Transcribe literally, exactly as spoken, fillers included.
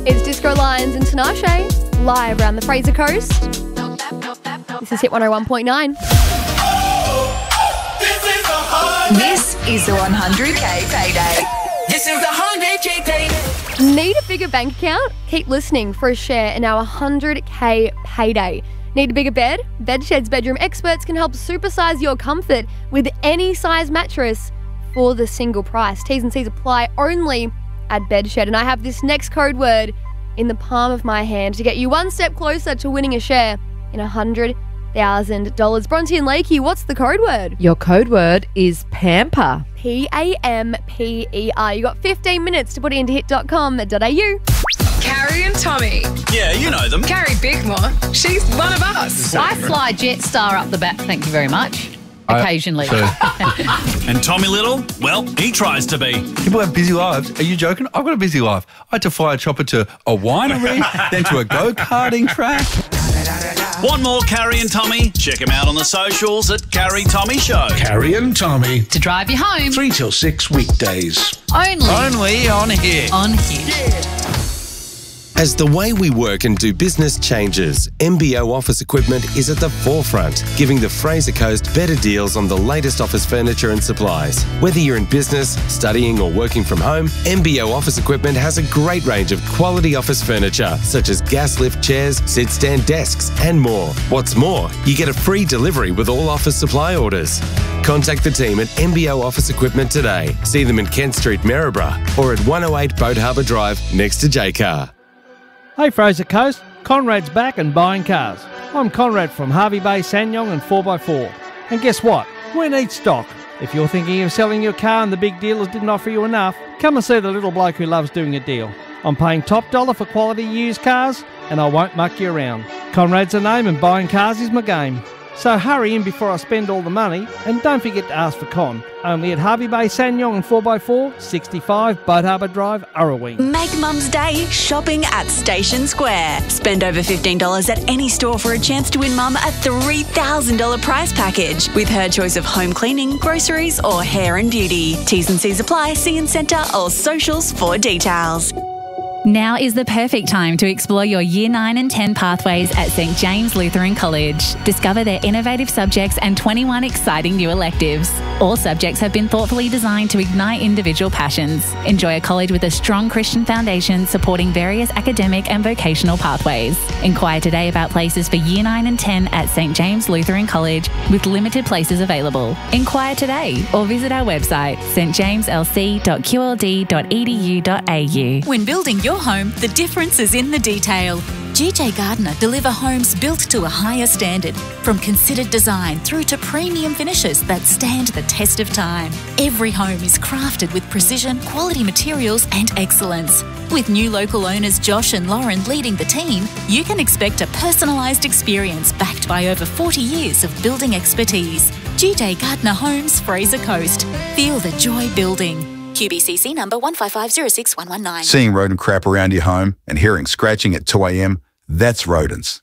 It's Disco Lions and Tinashe, live around the Fraser Coast. This is Hit one oh one point nine. This is the one hundred K payday. This is the one hundred K payday. Need a bigger bank account? Keep listening for a share in our one hundred K payday. Need a bigger bed? Bedshed's bedroom experts can help supersize your comfort with any size mattress for the single price. T's and C's apply only at Bedshed. And I have this next code word in the palm of my hand to get you one step closer to winning a share in one hundred thousand dollars. Bronte and Lakey, what's the code word? Your code word is pamper. P A M P E R. You got fifteen minutes to put it into hit dot com dot a u. Carrie and Tommy. Yeah, you know them. Carrie Bickmore, she's one of us. I fly Jetstar up the back, thank you very much. Occasionally. I, so. And Tommy Little, well, he tries to be. People have busy lives. Are you joking? I've got a busy life. I had to fly a chopper to a winery, then to a go-karting track. Want more Carrie and Tommy? Check them out on the socials at Carrie Tommy Show. Carrie and Tommy. To drive you home. Three till six weekdays. Only. Only on here. On here. Yeah. As the way we work and do business changes, M B O Office Equipment is at the forefront, giving the Fraser Coast better deals on the latest office furniture and supplies. Whether you're in business, studying or working from home, M B O Office Equipment has a great range of quality office furniture, such as gas lift chairs, sit-stand desks and more. What's more, you get a free delivery with all office supply orders. Contact the team at M B O Office Equipment today. See them in Kent Street, Maryborough, or at one oh eight Boat Harbour Drive next to J Car. Hey Fraser Coast, Conrad's back and buying cars. I'm Conrad from Hervey Bay, Sanyong and four by four. And guess what? We need stock. If you're thinking of selling your car and the big dealers didn't offer you enough, come and see the little bloke who loves doing a deal. I'm paying top dollar for quality used cars and I won't muck you around. Conrad's a name and buying cars is my game. So hurry in before I spend all the money and don't forget to ask for Con. Only at Hervey Bay, Sanyong and four by four, sixty-five Boat Harbour Drive, Urrawee. Make Mum's Day shopping at Station Square. Spend over fifteen dollars at any store for a chance to win Mum a three thousand dollars prize package with her choice of home cleaning, groceries or hair and beauty. T's and C's apply. See in centre or socials for details. Now is the perfect time to explore your Year nine and ten pathways at Saint James Lutheran College. Discover their innovative subjects and twenty-one exciting new electives. All subjects have been thoughtfully designed to ignite individual passions. Enjoy a college with a strong Christian foundation supporting various academic and vocational pathways. Inquire today about places for Year nine and ten at Saint James Lutheran College with limited places available. Inquire today or visit our website s t james l c dot q l d dot e d u dot a u. When building your home, the difference is in the detail. G J Gardner deliver homes built to a higher standard, from considered design through to premium finishes that stand the test of time. Every home is crafted with precision, quality materials and excellence. With new local owners Josh and Lauren leading the team, you can expect a personalised experience backed by over forty years of building expertise. G J Gardner Homes, Fraser Coast. Feel the joy building. Q B C C number one five five zero six one one nine. Seeing rodent crap around your home and hearing scratching at two a m, that's rodents.